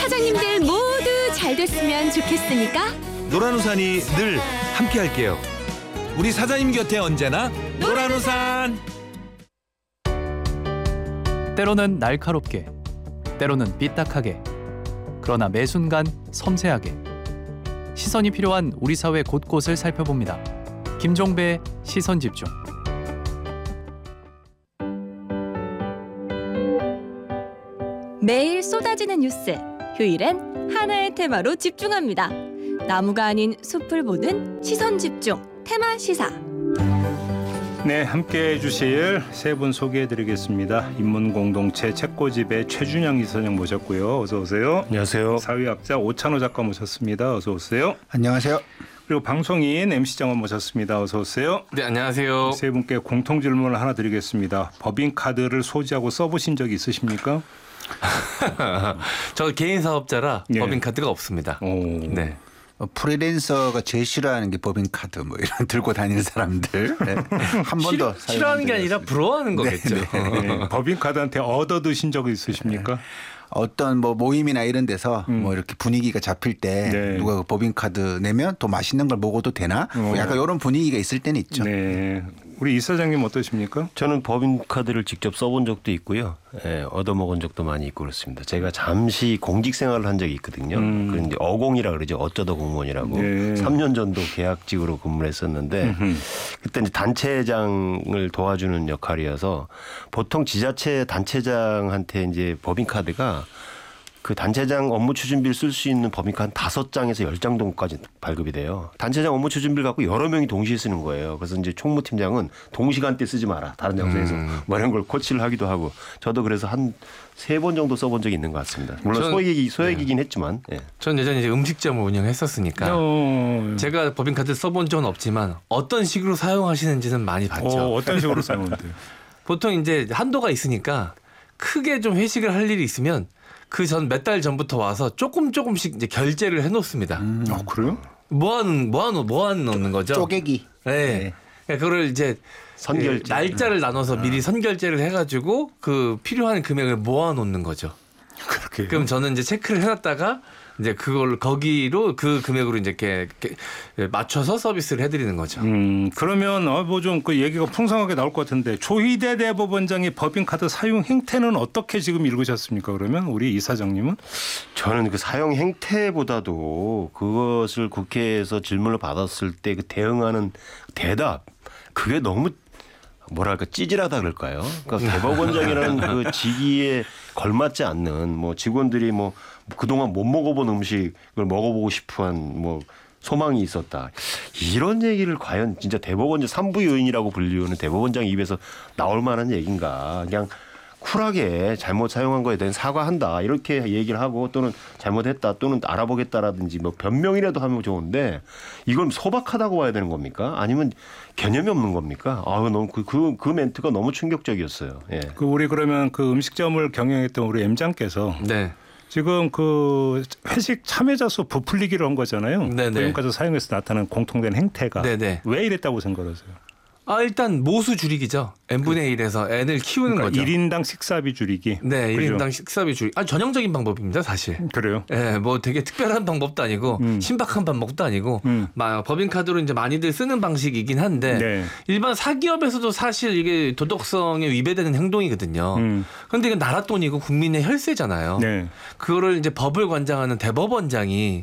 사장님들 모두 잘 됐으면 좋겠으니까 노란우산이 늘 함께할게요. 우리 사장님 곁에 언제나 노란우산. 때로는 날카롭게, 때로는 삐딱하게, 그러나 매 순간 섬세하게 시선이 필요한 우리 사회 곳곳을 살펴봅니다. 김종배의 시선집중. 매일 쏟아지는 뉴스, 휴일엔 하나의 테마로 집중합니다. 나무가 아닌 숲을 보는 시선집중 테마 시사. 네, 함께해 주실 세 분 소개해드리겠습니다. 인문공동체 책고집의 최준영 이사장 모셨고요. 어서 오세요. 안녕하세요. 사회학자 오찬호 작가 모셨습니다. 어서 오세요. 안녕하세요. 그리고 방송인 MC 정원 모셨습니다. 어서 오세요. 네, 안녕하세요. 세 분께 공통 질문을 하나 드리겠습니다. 법인카드를 소지하고 써보신 적이 있으십니까? 저 개인 사업자라 예. 법인카드가 없습니다. 오. 네. 프리랜서가 제일 싫어하는 게 법인카드 뭐 이런 들고 다니는 사람들 네. 한 번도 싫어하는 게 아니라 부러워하는 거겠죠. 네, 법인카드한테 얻어드신 적이 있으십니까? 어떤 뭐 모임이나 이런 데서 뭐 이렇게 분위기가 잡힐 때 네. 누가 법인카드 내면 또 맛있는 걸 먹어도 되나? 뭐 약간 이런 분위기가 있을 때는 있죠. 네. 우리 이사장님 어떠십니까? 저는 법인카드를 직접 써본 적도 있고요. 예, 얻어먹은 적도 많이 있고 그렇습니다. 제가 잠시 공직 생활을 한 적이 있거든요. 그런데 어공이라 그러죠. 어쩌다 공무원이라고. 네. 3년 전도 계약직으로 근무를 했었는데 그때 이제 단체장을 도와주는 역할이어서 보통 지자체 단체장한테 이제 법인카드가 그 단체장 업무 추진비를 쓸 수 있는 법인카드 5장에서 10장 정도까지 발급이 돼요. 단체장 업무 추진비를 갖고 여러 명이 동시에 쓰는 거예요. 그래서 이제 총무팀장은 동시간대 쓰지 마라. 다른 장소에서 뭐 이런 걸 코치를 하기도 하고 저도 그래서 한 3번 정도 써본 적이 있는 것 같습니다. 물론 소액이긴 했지만. 예. 전 예전에 이제 음식점을 운영했었으니까 제가 법인카드 써본 적은 없지만 어떤 식으로 사용하시는지는 많이 봤죠. 어떤 식으로 사용하는데요? 보통 이제 한도가 있으니까 크게 좀 회식을 할 일이 있으면 그 전 몇 달 전부터 와서 조금씩 이제 결제를 해놓습니다. 그래요? 모아놓는 거죠. 쪼개기. 네. 그러니까 그걸 이제 선결제. 날짜를 나눠서 미리 선결제를 해가지고 그 필요한 금액을 모아놓는 거죠. 그렇게. 그럼 저는 이제 체크를 해놨다가 이제 그걸 거기로 그 금액으로 이제 이렇게 맞춰서 서비스를 해드리는 거죠. 그러면 뭐 좀 그 얘기가 풍성하게 나올 것 같은데 조희대 대법원장의 법인카드 사용 행태는 어떻게 지금 읽으셨습니까? 그러면 우리 이사장님은? 저는 그 사용 행태보다도 그것을 국회에서 질문을 받았을 때 그 대응하는 대답 그게 너무 뭐랄까 찌질하다 그럴까요? 그러니까 대법원장이라는 그 직위에 걸맞지 않는 뭐 직원들이 뭐 그동안 못 먹어본 음식을 먹어보고 싶어한 뭐 소망이 있었다. 이런 얘기를 과연 진짜 대법원장 3부 요인이라고 불리우는 대법원장 입에서 나올 만한 얘기인가? 그냥 쿨하게 잘못 사용한 거에 대한 사과한다 이렇게 얘기를 하고 또는 잘못했다 또는 알아보겠다라든지 뭐 변명이라도 하면 좋은데 이걸 소박하다고 봐야 되는 겁니까? 아니면 개념이 없는 겁니까? 너무 그 멘트가 너무 충격적이었어요. 예. 우리 그러면 그 음식점을 경영했던 우리 M장께서 네. 지금 그 회식 참여자 수 부풀리기로 한 거잖아요. 네네. 법인카드 사용해서 나타나는 공통된 행태가 네네. 왜 이랬다고 생각하세요? 일단 모수 줄이기죠. n분의 1에서 n을 키우는 그러니까 거죠. 1인당 식사비 줄이기. 네, 그죠? 1인당 식사비 줄이기. 전형적인 방법입니다, 사실. 그래요? 예, 뭐 되게 특별한 방법도 아니고 신박한 방법도 아니고 법인카드로 이제 많이들 쓰는 방식이긴 한데 네. 일반 사기업에서도 사실 이게 도덕성에 위배되는 행동이거든요. 그런데 이게 나라 돈이고 국민의 혈세잖아요. 네. 그거를 이제 법을 관장하는 대법원장이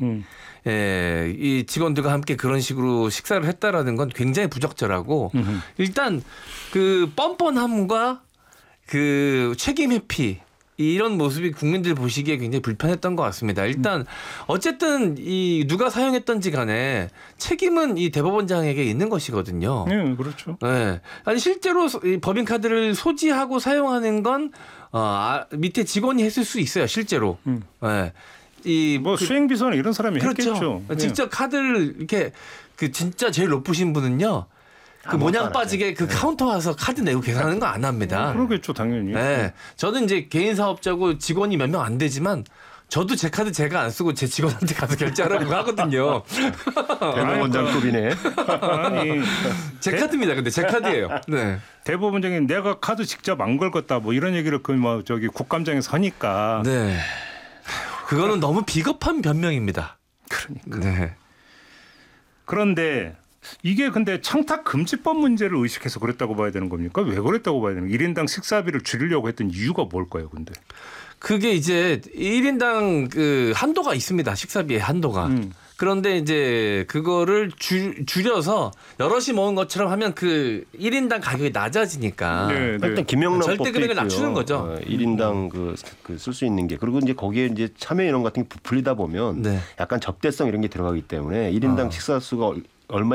이 직원들과 함께 그런 식으로 식사를 했다라는 건 굉장히 부적절하고 일단 그 뻔뻔함과 그 책임 회피 이런 모습이 국민들 보시기에 굉장히 불편했던 것 같습니다. 일단 어쨌든 이 누가 사용했던지 간에 책임은 이 대법원장에게 있는 것이거든요. 네, 그렇죠. 네. 아니 실제로 이 법인카드를 소지하고 사용하는 건 밑에 직원이 했을 수 있어요. 실제로. 네. 수행비서나 이런 사람이 그렇죠. 했겠죠. 직접 카드를 이렇게 그 진짜 제일 높으신 분은요. 그 모냥 빠지게 그 카운터 와서 카드 내고 계산하는 거 안 합니다. 그러겠죠, 당연히. 네. 저는 이제 개인 사업자고 직원이 몇 명 안 되지만 저도 제 카드 제가 안 쓰고 제 직원한테 가서 결제하라고 하거든요. 대법원장급이네. 아니, 제 카드입니다. 근데 제 카드예요. 네. 대법원장이 내가 카드 직접 안 긁었다 뭐 이런 얘기를 국감장에서 하니까. 네. 그거는 너무 비겁한 변명입니다. 그러니까. 네. 그런데 이게 근데 청탁 금지법 문제를 의식해서 그랬다고 봐야 되는 겁니까? 왜 그랬다고 봐야 되는 거예요? 1인당 식사비를 줄이려고 했던 이유가 뭘까요, 근데? 그게 이제 1인당 그 한도가 있습니다. 식사비의 한도가. 그런데 이제 그거를 줄여서 여럿이 먹은 것처럼 하면 그 1인당 가격이 낮아지니까 네, 네. 일단 김영란법도 절대 금액을 있고요. 낮추는 거죠. 1인당 그 쓸 수 있는 게 그리고 이제 거기에 이제 참여 인원 같은 게 부풀리다 보면 네. 약간 접대성 이런 게 들어가기 때문에 1인당 식사 수가 얼마